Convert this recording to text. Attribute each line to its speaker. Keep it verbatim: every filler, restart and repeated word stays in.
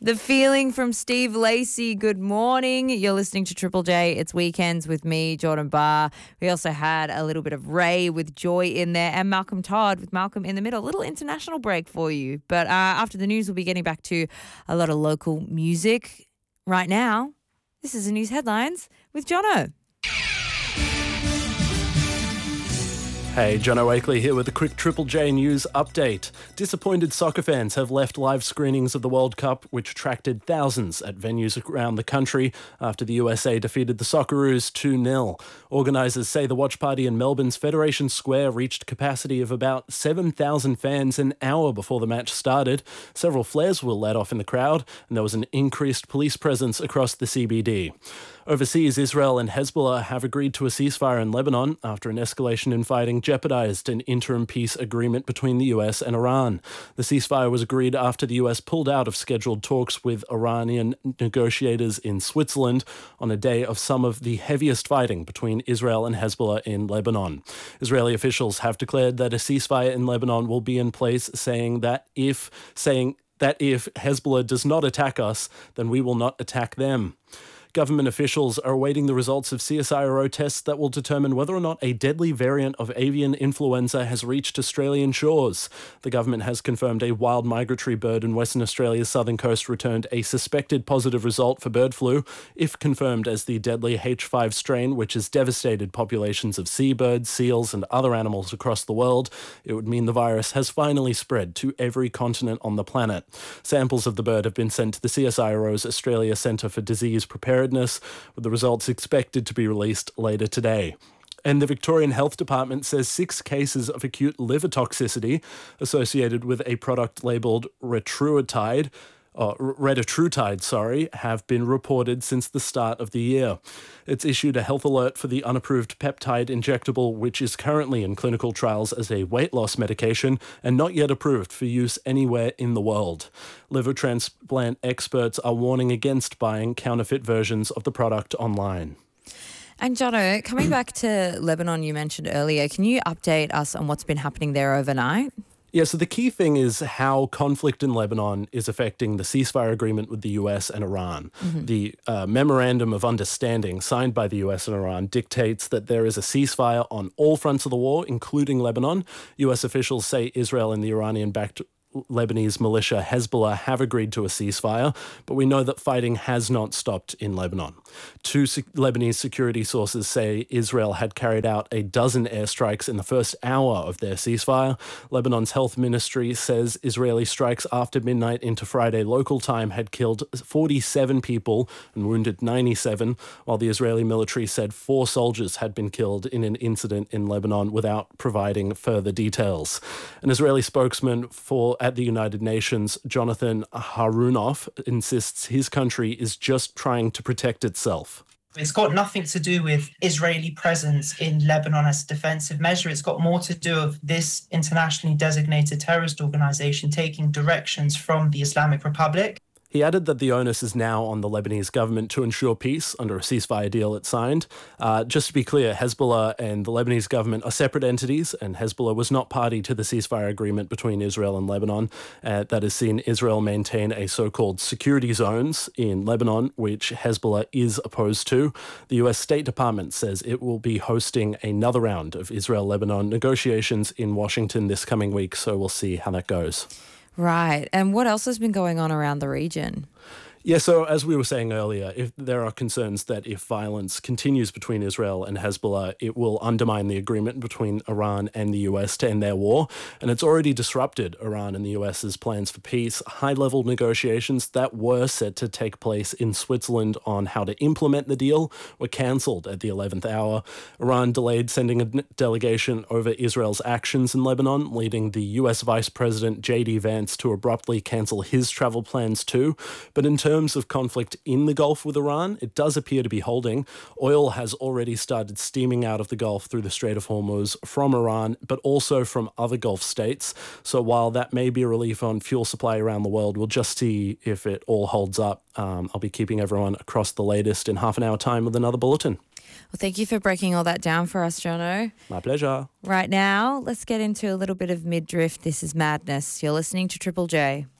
Speaker 1: The Feeling from Steve Lacey. Good morning. You're listening to Triple J. It's Weekends with me, Jordan Barr. We also had a little bit of Ray with Joy in there and Malcolm Todd with Malcolm in the middle. A little international break for you. But uh, after the news, we'll be getting back to a lot of local music. Right now, this is the news headlines with Jono.
Speaker 2: Hey, Jono Wakely here with a quick Triple J News update. Disappointed soccer fans have left live screenings of the World Cup, which attracted thousands at venues around the country after the U S A defeated the Socceroos two nil. Organisers say the watch party in Melbourne's Federation Square reached capacity of about seven thousand fans an hour before the match started. Several flares were let off in the crowd, and there was an increased police presence across the C B D. Overseas, Israel and Hezbollah have agreed to a ceasefire in Lebanon after an escalation in fighting jeopardized an interim peace agreement between the U S and Iran. The ceasefire was agreed after the U S pulled out of scheduled talks with Iranian negotiators in Switzerland on a day of some of the heaviest fighting between Israel and Hezbollah in Lebanon. Israeli officials have declared that a ceasefire in Lebanon will be in place, saying that if saying that if Hezbollah does not attack us, then we will not attack them. Government officials are awaiting the results of C S I R O tests that will determine whether or not a deadly variant of avian influenza has reached Australian shores. The government has confirmed a wild migratory bird in Western Australia's southern coast returned a suspected positive result for bird flu, if confirmed as the deadly H five strain, which has devastated populations of seabirds, seals, and other animals across the world. It would mean the virus has finally spread to every continent on the planet. Samples of the bird have been sent to the C S I R O's Australia Centre for Disease Preparedness, with the results expected to be released later today. And the Victorian Health Department says six cases of acute liver toxicity associated with a product labelled Retruitide, Uh, Retatrutide, sorry, have been reported since the start of the year. It's issued a health alert for the unapproved peptide injectable, which is currently in clinical trials as a weight loss medication and not yet approved for use anywhere in the world. Liver transplant experts are warning against buying counterfeit versions of the product online.
Speaker 1: And Jono, coming back to Lebanon you mentioned earlier, can you update us on what's been happening there overnight?
Speaker 2: Yeah, so the key thing is how conflict in Lebanon is affecting the ceasefire agreement with the U S and Iran. Mm-hmm. The uh, Memorandum of Understanding signed by the U S and Iran dictates that there is a ceasefire on all fronts of the war, including Lebanon. U S officials say Israel and the Iranian-backed Lebanese militia Hezbollah have agreed to a ceasefire, but we know that fighting has not stopped in Lebanon. Two se- Lebanese security sources say Israel had carried out a dozen airstrikes in the first hour of their ceasefire. Lebanon's health ministry says Israeli strikes after midnight into Friday local time had killed forty-seven people and wounded ninety-seven, while the Israeli military said four soldiers had been killed in an incident in Lebanon without providing further details. An Israeli spokesman for at the United Nations, Jonathan Harunoff, insists his country is just trying to protect itself.
Speaker 3: It's got nothing to do with Israeli presence in Lebanon as a defensive measure. It's got more to do with this internationally designated terrorist organization taking directions from the Islamic Republic.
Speaker 2: He added that the onus is now on the Lebanese government to ensure peace under a ceasefire deal it signed. Uh, just to be clear, Hezbollah and the Lebanese government are separate entities, and Hezbollah was not party to the ceasefire agreement between Israel and Lebanon uh, that has seen Israel maintain a so-called security zones in Lebanon, which Hezbollah is opposed to. The U S State Department says it will be hosting another round of Israel-Lebanon negotiations in Washington this coming week, so we'll see how that goes.
Speaker 1: Right. And what else has been going on around the region?
Speaker 2: Yeah, so as we were saying earlier, if there are concerns that if violence continues between Israel and Hezbollah, it will undermine the agreement between Iran and the U S to end their war. And it's already disrupted Iran and the US's plans for peace. High-level negotiations that were set to take place in Switzerland on how to implement the deal were cancelled at the eleventh hour. Iran delayed sending a delegation over Israel's actions in Lebanon, leading the U S Vice President J D Vance to abruptly cancel his travel plans too. But in terms In terms of conflict in the Gulf with Iran, it does appear to be holding. Oil has already started steaming out of the Gulf through the Strait of Hormuz from Iran, but also from other Gulf states. So while that may be a relief on fuel supply around the world, we'll just see if it all holds up. Um, I'll be keeping everyone across the latest in half an hour time with another bulletin.
Speaker 1: Well, thank you for breaking all that down for us, Jono.
Speaker 2: My pleasure.
Speaker 1: Right now, let's get into a little bit of Midriff. This is Madness. You're listening to Triple J.